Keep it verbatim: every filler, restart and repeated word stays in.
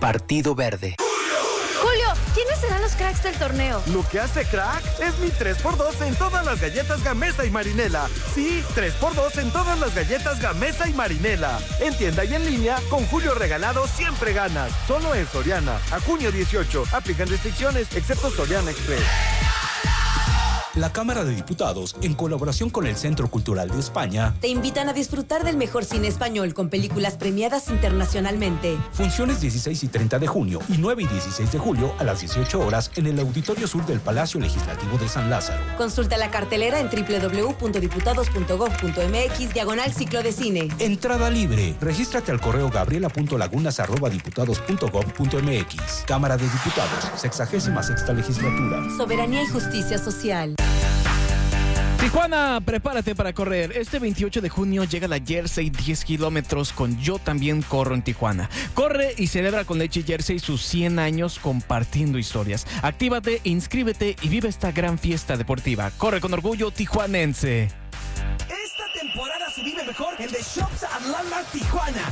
Partido Verde. Julio, ¿quiénes serán los cracks del torneo? Lo que hace crack es mi tres por dos en todas las galletas Gamesa y Marinela. Sí, tres por dos en todas las galletas Gamesa y Marinela. En tienda y en línea, con Julio Regalado siempre ganas. Solo en Soriana. A junio dieciocho. Aplican restricciones, excepto Soriana Express. La Cámara de Diputados, en colaboración con el Centro Cultural de España, te invitan a disfrutar del mejor cine español con películas premiadas internacionalmente. Funciones dieciséis y treinta de junio y nueve y dieciséis de julio a las dieciocho horas en el Auditorio Sur del Palacio Legislativo de San Lázaro. Consulta la cartelera en doble u doble u doble u punto diputados punto gob punto eme equis diagonal ciclo de cine. Entrada libre. Regístrate al correo gabriela punto lagunas arroba diputados punto gob punto eme equis. Cámara de Diputados, sexagésima sexta legislatura. Soberanía y justicia social. Tijuana, prepárate para correr. Este veintiocho de junio llega la Jersey diez kilómetros con Yo También Corro en Tijuana. Corre y celebra con Leche Jersey sus cien años compartiendo historias. Actívate, inscríbete y vive esta gran fiesta deportiva. Corre con orgullo tijuanense. Esta temporada se vive mejor en The Shops at Landmark Tijuana.